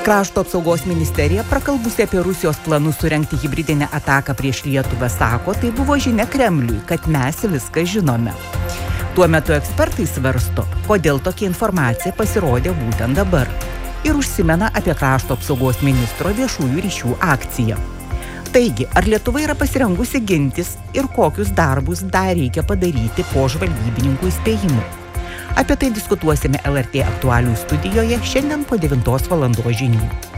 Krašto apsaugos ministerija, prakalbusi apie Rusijos planus surengti hibridinę ataką prieš Lietuvą, sako, tai buvo žinia Kremliui, kad mes viską žinome. Tuo metu ekspertai svarsto, kodėl tokia informacija pasirodė būtent dabar ir užsimena apie krašto apsaugos ministro viešųjų ryšių akciją. Taigi, ar Lietuva yra pasirengusi gintis ir kokius darbus dar reikia padaryti po žvalgybininkų įspėjimų? Apie tai diskutuosime LRT aktualių studijoje šiandien po 9 valandos žinių.